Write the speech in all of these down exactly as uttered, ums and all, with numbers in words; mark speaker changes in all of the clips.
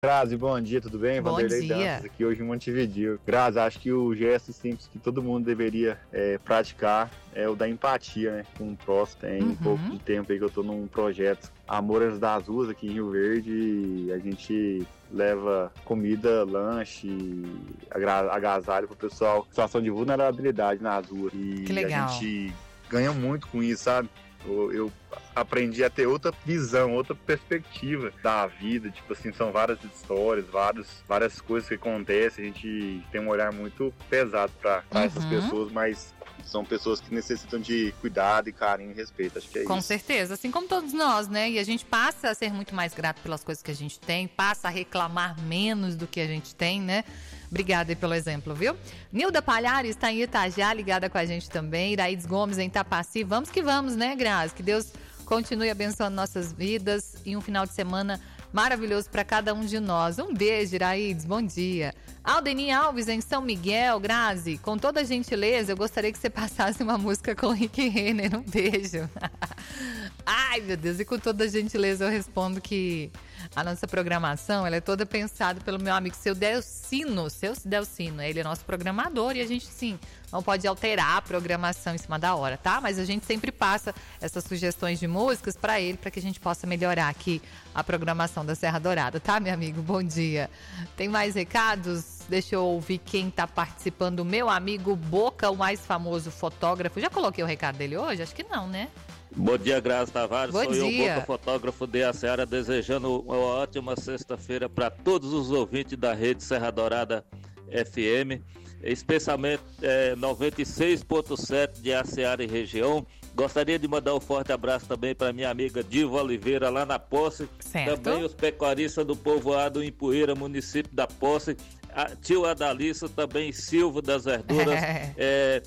Speaker 1: Grazi, bom dia, tudo bem?
Speaker 2: Bom
Speaker 1: Vanderlei
Speaker 2: dia.
Speaker 1: Dantas aqui hoje em Montevideo. Grazi, acho que o gesto simples que todo mundo deveria é, praticar é o da empatia, né? Com o próximo. Tem
Speaker 2: Uhum.
Speaker 1: um pouco de tempo aí que eu tô num projeto Amor Antes das Ruas aqui em Rio Verde e a gente leva comida, lanche, agra- agasalho pro pessoal em situação de vulnerabilidade nas ruas. E
Speaker 2: Que legal.
Speaker 1: a gente ganha muito com isso, sabe? Eu, eu aprendi a ter outra visão, outra perspectiva da vida. Tipo assim, são várias histórias, vários, várias coisas que acontecem. A gente tem um olhar muito pesado para
Speaker 2: Uhum.
Speaker 1: essas pessoas, mas são pessoas que necessitam de cuidado e carinho e respeito. Acho que é
Speaker 2: Com
Speaker 1: isso.
Speaker 2: certeza, assim como todos nós, né? E a gente passa a ser muito mais grato pelas coisas que a gente tem, passa a reclamar menos do que a gente tem, né? Obrigada aí pelo exemplo, viu? Nilda Palhares está em Itajá, ligada com a gente também. Iraides Gomes em Tapaci. Vamos que vamos, né, Grazi? Que Deus continue abençoando nossas vidas e um final de semana maravilhoso para cada um de nós. Um beijo, Iraides. Bom dia. Aldeni Alves em São Miguel. Grazi, com toda a gentileza, eu gostaria que você passasse uma música com o Rick Renner. Um beijo. Ai, meu Deus. E com toda a gentileza eu respondo que a nossa programação, ela é toda pensada pelo meu amigo Seu Delcino. Seu Delcino, ele é nosso programador e a gente, sim, não pode alterar a programação em cima da hora, tá? Mas a gente sempre passa essas sugestões de músicas para ele, para que a gente possa melhorar aqui a programação da Serra Dourada, tá, meu amigo? Bom dia. Tem mais recados? Deixa eu ouvir quem tá participando. Meu amigo Boca, o mais famoso fotógrafo. Já coloquei o recado dele hoje? Acho que não, né?
Speaker 3: Bom dia, Grazi Tavares.
Speaker 2: Bom
Speaker 3: Sou
Speaker 2: dia.
Speaker 3: eu, Boca, fotógrafo de Aceara, desejando uma ótima sexta-feira para todos os ouvintes da rede Serra Dourada F M, especialmente é, noventa e seis ponto sete de Aceara e região. Gostaria de mandar um forte abraço também para minha amiga Diva Oliveira, lá na Posse.
Speaker 2: Certo.
Speaker 3: Também os pecuaristas do povoado Empoeira, município da Posse. A, tio Adalisso, também Silvio das Verduras.
Speaker 2: É.
Speaker 3: É,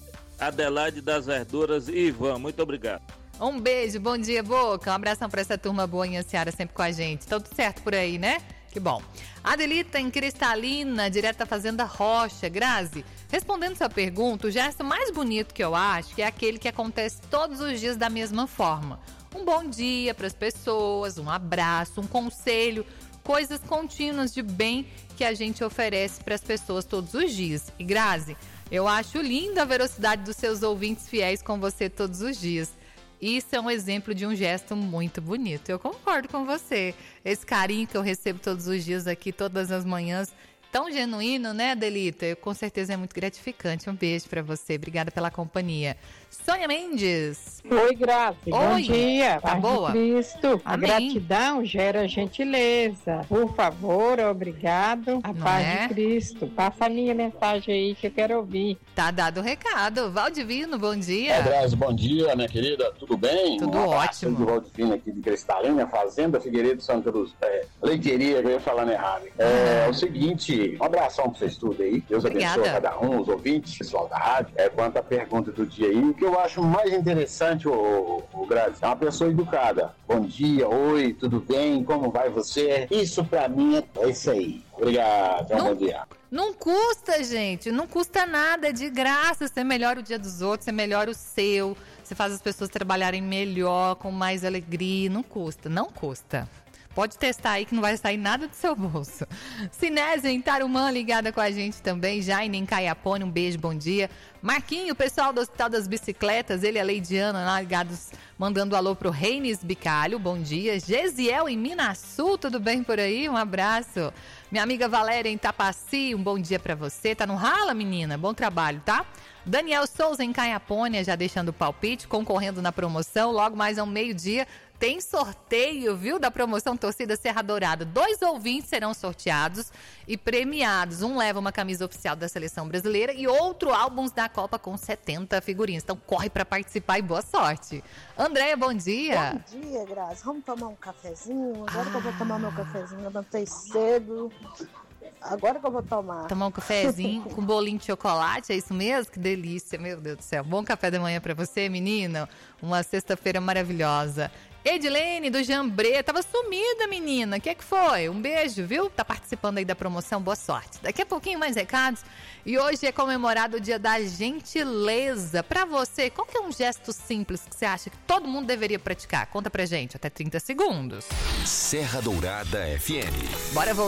Speaker 3: Adelaide das Verduras e Ivan, muito obrigado.
Speaker 2: Um beijo, bom dia, Boca. Um abração pra essa turma boa em Seara, sempre com a gente. Tudo certo por aí, né? Que bom. Adelita em Cristalina, direto da Fazenda Rocha. Grazi, respondendo sua pergunta, o gesto mais bonito que eu acho que é aquele que acontece todos os dias da mesma forma. Um bom dia para as pessoas, um abraço, um conselho, coisas contínuas de bem que a gente oferece para as pessoas todos os dias. E Grazi, eu acho linda a velocidade dos seus ouvintes fiéis com você todos os dias. Isso é um exemplo de um gesto muito bonito. Eu concordo com você. Esse carinho que eu recebo todos os dias aqui, todas as manhãs, tão genuíno, né, Adelita? Eu, com certeza é muito gratificante. Um beijo pra você. Obrigada pela companhia. Sônia Mendes.
Speaker 4: Oi, Grazi. Bom
Speaker 2: Oi.
Speaker 4: dia.
Speaker 2: Tá
Speaker 4: Paz
Speaker 2: boa?
Speaker 4: de Cristo. A
Speaker 2: Amém.
Speaker 4: gratidão gera gentileza. Por favor, obrigado. A
Speaker 2: Não
Speaker 4: paz
Speaker 2: é?
Speaker 4: de Cristo. Passa a minha mensagem aí que eu quero ouvir.
Speaker 2: Tá dado o recado. Valdivino, bom dia.
Speaker 5: É, Grazi, bom dia, minha querida, tudo bem?
Speaker 2: Tudo
Speaker 5: Um abraço
Speaker 2: ótimo.
Speaker 5: de Valdivino aqui de Cristalina, Fazenda Figueiredo Santa Cruz, é, leiteria, que eu ia falando errado. É,
Speaker 2: Ah.
Speaker 5: o seguinte, um abração pra vocês tudo aí, Deus
Speaker 2: Obrigada.
Speaker 5: abençoe cada um, os ouvintes, pessoal da rádio. É, quanto à pergunta do dia aí, o que eu acho mais interessante, o, o Grazi, é uma pessoa educada. Bom dia, oi, tudo bem, como vai você? Isso pra mim é, é isso aí. Obrigado,
Speaker 2: Não-
Speaker 5: bom dia.
Speaker 2: Não custa, gente, não custa nada, é de graça. Você melhora o dia dos outros, você melhora o seu, você faz as pessoas trabalharem melhor, com mais alegria, não custa, não custa. Pode testar aí que não vai sair nada do seu bolso. Cinésia em Tarumã, ligada com a gente também. Jaine em Caiapone, um beijo, bom dia. Marquinho, pessoal do Hospital das Bicicletas, ele e a Leidiana lá ligados, mandando alô pro Reines Bicalho, bom dia. Gesiel em Minasul, tudo bem por aí? Um abraço. Minha amiga Valéria em Tapaci, um bom dia pra você. Tá no rala, menina? Bom trabalho, tá? Daniel Souza em Caiapônia, já deixando o palpite, concorrendo na promoção. Logo mais ao meio-dia tem sorteio, viu, da promoção Torcida Serra Dourada. Dois ouvintes serão sorteados e premiados. Um leva uma camisa oficial da Seleção Brasileira e outro álbuns da Copa com setenta figurinhas. Então corre pra participar e boa sorte. Andréia, bom dia.
Speaker 6: Bom dia, Grazi. Vamos tomar um cafezinho? Agora que eu vou tomar meu cafezinho, levantei cedo. Agora que eu vou tomar.
Speaker 2: Tomar um cafezinho com bolinho de chocolate, é isso mesmo? Que delícia, meu Deus do céu. Bom café da manhã pra você, menina. Uma sexta-feira maravilhosa. Edilene do Jambrê, tava sumida, menina. O que que foi? Um beijo, viu? Tá participando aí da promoção, boa sorte. Daqui a pouquinho mais recados. E hoje é comemorado o Dia da Gentileza. Pra você, qual que é um gesto simples que você acha que todo mundo deveria praticar? Conta pra gente, até trinta segundos.
Speaker 7: Serra Dourada F M.
Speaker 2: Bora voltar.